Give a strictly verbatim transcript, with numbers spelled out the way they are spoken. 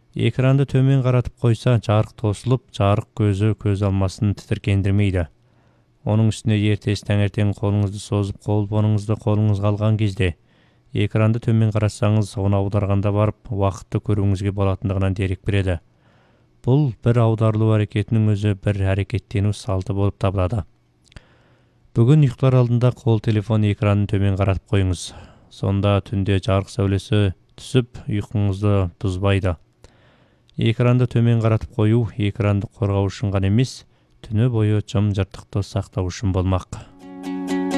Экранды төмен қаратып қойса, жарық тосылып, жарық көзі көз алмасын тітіркендірмейді. Оның үстіне ертесі таңертең қолыңызды созып, қолпоныңызды қолыңызға алған кезде, экранды төмен қарасаңыз, оны аударғанда барып, уақытты көруіңізге болатындығынан дерек береді. Бұл бір аударылу әрекетінің өзі бір әрекеттену салты болып табылады. Бүгін ұйықтар алдында қол телефон экранын төмен қаратып қойыңыз. Сонда түнде жарық сәулесі түсіп, ұйқыңызды бұзбайды. Экранды төмен қаратып қою экранды қорғау үшін ғана емес, түні бойы жым-жыртықты сақтау үшін болмақ.